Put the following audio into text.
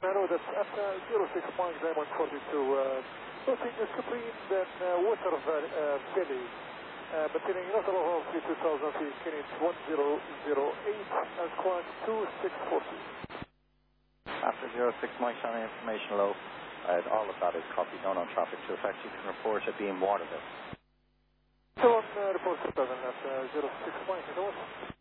No, that's at 06 Mike Diamond 42. Crossing the Supreme, then Water Valley. Maintaining Natal of 2000 feet, Kenneth 1008, and squawk 2640. After 06 Mike, Shannon information low. All of that is copied down on traffic to effect. You can report it being Waterville. So on report 7 at 06 Mike,